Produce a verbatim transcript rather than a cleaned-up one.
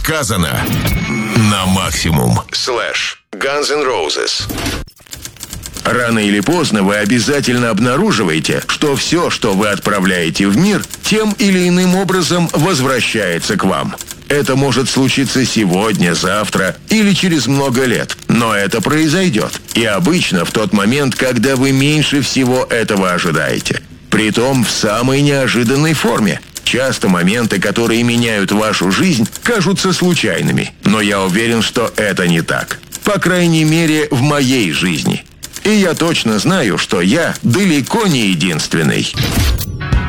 сказано на максимум. Слэш Guns N' Roses. Рано или поздно вы обязательно обнаруживаете, что все, что вы отправляете в мир, тем или иным образом возвращается к вам. Это может случиться сегодня, завтра или через много лет, но это произойдет. И обычно в тот момент, когда вы меньше всего этого ожидаете. Притом в самой неожиданной форме. Часто моменты, которые меняют вашу жизнь, кажутся случайными. Но я уверен, что это не так. По крайней мере, в моей жизни. И я точно знаю, что я далеко не единственный.